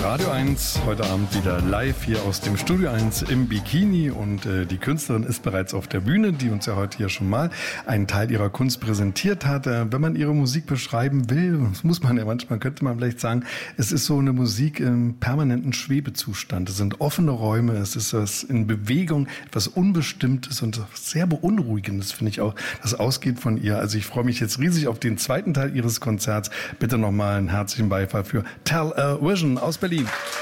Radio 1, heute Abend wieder live hier aus dem Studio 1 im Bikini und die Künstlerin ist bereits auf der Bühne, die uns ja heute hier schon mal einen Teil ihrer Kunst präsentiert hat. Wenn man ihre Musik beschreiben will, das muss man ja manchmal, könnte man vielleicht sagen, es ist so eine Musik im permanenten Schwebezustand. Es sind offene Räume, es ist was in Bewegung, etwas Unbestimmtes und sehr Beunruhigendes, finde ich auch, das ausgeht von ihr. Also ich freue mich jetzt riesig auf den zweiten Teil ihres Konzerts. Bitte nochmal einen herzlichen Beifall für Television aus Berlin.